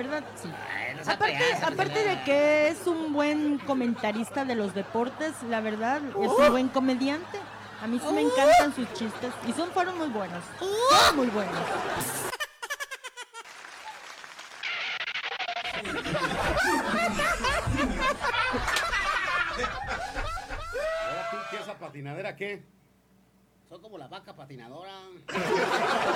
verdad, sí. Ay, no sea Aparte, payasa, aparte pues, de que es un buen comentarista de los deportes, la verdad, es un buen comediante. A mí sí me encantan sus chistes y fueron muy buenos. Son muy buenos. ¿Y ahora tú qué, esa patinadera qué? Son como la vaca patinadora.